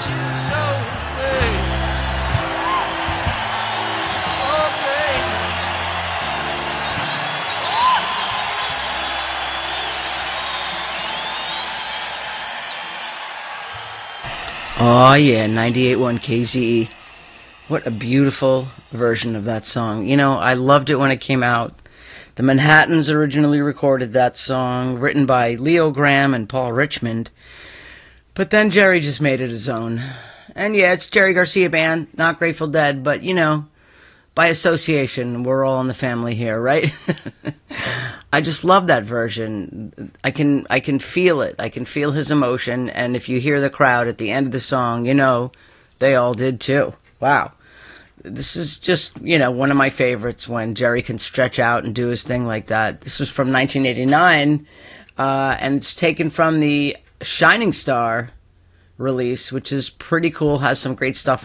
No way. Okay. Oh yeah, 98.1 KZE. What a beautiful version of that song. You know, I loved it when it came out. The Manhattans originally recorded that song, written by Leo Graham and Paul Richmond. But then Jerry just made it his own. And yeah, it's Jerry Garcia Band, not Grateful Dead, but you know, by association, we're all in the family here, right? I just love that version. I can feel it. I can feel his emotion, and if you hear the crowd at the end of the song, you know, they all did too. Wow. This is just, you know, one of my favorites when Jerry can stretch out and do his thing like that. This was from 1989, and it's taken from the Shining Star release, which is pretty cool, has some great stuff